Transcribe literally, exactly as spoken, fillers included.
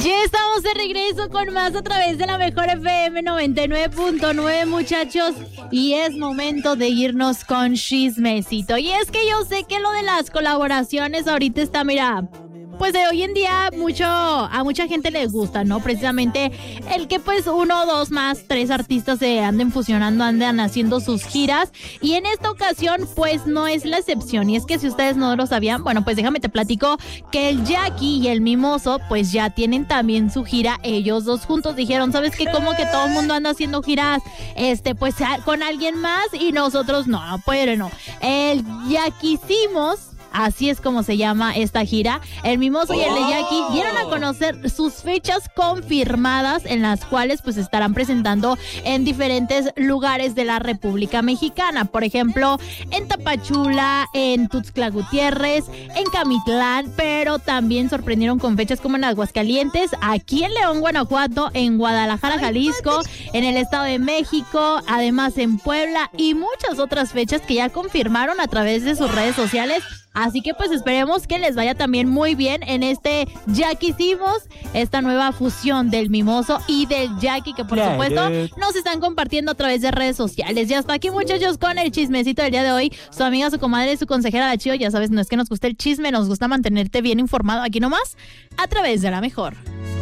Ya estamos de regreso con más a través de la Mejor F M noventa y nueve punto nueve, muchachos, y es momento de irnos con chismecito. Y es que yo sé que lo de las colaboraciones ahorita está, mira, pues de hoy en día mucho a mucha gente les gusta, ¿no? Precisamente el que pues uno, dos más, tres artistas se anden fusionando, andan haciendo sus giras, y en esta ocasión pues no es la excepción. Y es que si ustedes no lo sabían, bueno, pues déjame te platico que el Jackie y el Mimoso pues ya tienen también su gira. Ellos dos juntos dijeron, ¿sabes qué? Como que todo el mundo anda haciendo giras este pues con alguien más y nosotros no, pues no. El Jackie hicimos, así es como se llama esta gira. El Mimoso y el Jackie dieron a conocer sus fechas confirmadas, en las cuales pues estarán presentando en diferentes lugares de la República Mexicana. Por ejemplo, en Tapachula, en Tuxtla Gutiérrez, en Camitlán, pero también sorprendieron con fechas como en Aguascalientes, aquí en León, Guanajuato, en Guadalajara, Jalisco, en el Estado de México, además en Puebla y muchas otras fechas que ya confirmaron a través de sus redes sociales. Así que pues esperemos que les vaya también muy bien en este Jackie hicimos, esta nueva fusión del Mimoso y del Jackie, que por supuesto nos están compartiendo a través de redes sociales. Y hasta aquí, muchachos, con el chismecito del día de hoy. Su amiga, su comadre, su consejera la Chío. Ya sabes, no es que nos guste el chisme, nos gusta mantenerte bien informado aquí nomás a través de la Mejor.